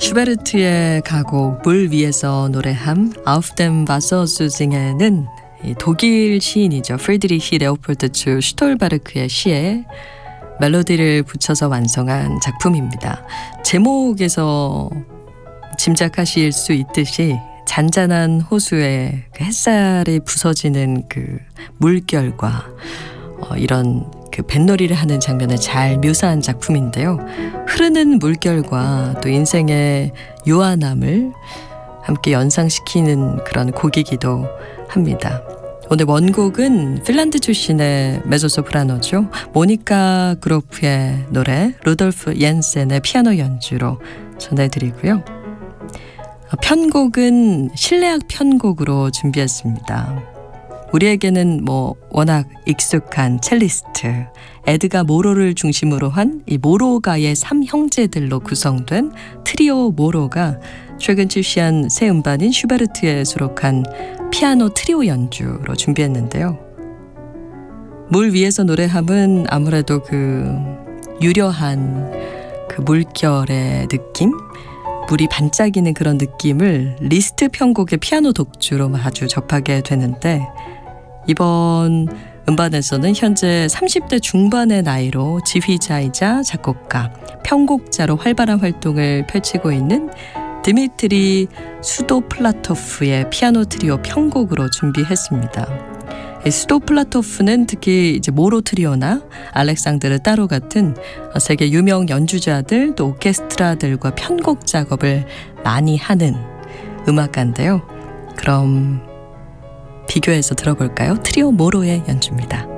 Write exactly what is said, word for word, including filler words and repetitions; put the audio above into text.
슈베르트의 가곡 물 위에서 노래함 Auf dem Wasser 중에는 독일 시인이죠. 프리드리히 레오폴드 츠 슈톨바르크의 시에 멜로디를 붙여서 완성한 작품입니다. 제목에서 짐작하실 수 있듯이 잔잔한 호수에 그 햇살이 부서지는 그 물결과 어, 이런 그 뱃놀이를 하는 장면을 잘 묘사한 작품인데요. 흐르는 물결과 또 인생의 요한함을 함께 연상시키는 그런 곡이기도 합니다. 오늘 원곡은 핀란드 출신의 메조소프라노죠. 모니카 그로프의 노래 루돌프 옌센의 피아노 연주로 전해드리고요. 편곡은 실내악 편곡으로 준비했습니다. 우리에게는 뭐 워낙 익숙한 첼리스트 에드가 모로를 중심으로 한 이 모로가의 삼형제들로 구성된 트리오 모로가 최근 출시한 새 음반인 슈베르트에 수록한 피아노 트리오 연주로 준비했는데요. 물 위에서 노래함은 아무래도 그 유려한 그 물결의 느낌, 물이 반짝이는 그런 느낌을 리스트 편곡의 피아노 독주로 아주 접하게 되는데, 이번 음반에서는 현재 삼십 대 중반의 나이로 지휘자이자 작곡가, 편곡자로 활발한 활동을 펼치고 있는 드미트리 수도플라토프의 피아노 트리오 편곡으로 준비했습니다. 수도플라토프는 특히 이제 모로 트리오나 알렉산드르 따로 같은 세계 유명 연주자들 또 오케스트라들과 편곡 작업을 많이 하는 음악가인데요. 그럼 비교해서 들어볼까요? 트리오 모로의 연주입니다.